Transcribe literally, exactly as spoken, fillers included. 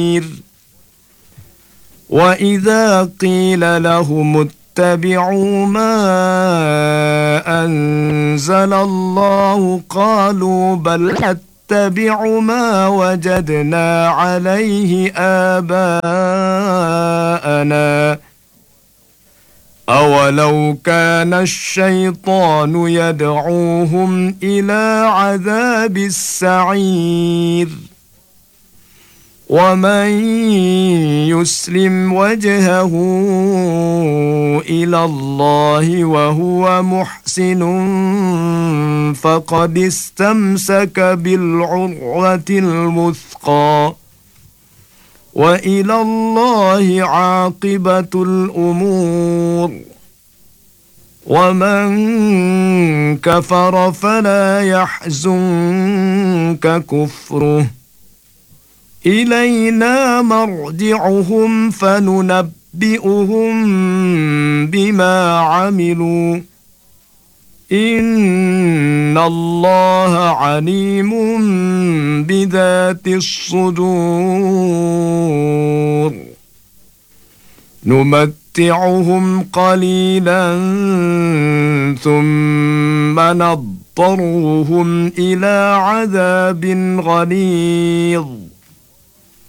وإذا قيل لهم اتبعوا ما أنزل الله قالوا بل نتبع ما وجدنا عليه آباءنا أولو كان الشيطان يدعوهم إلى عذاب السعير ومن يسلم وجهه إلى الله وهو محسن فقد استمسك بالعروة الوثقى وإلى الله عاقبة الأمور ومن كفر فلا يحزنك كفره إلينا مرجعهم فننبئهم بما عملوا إن الله عليم بذات الصدور نمتعهم قليلا ثم نضطرهم إلى عذاب غليظ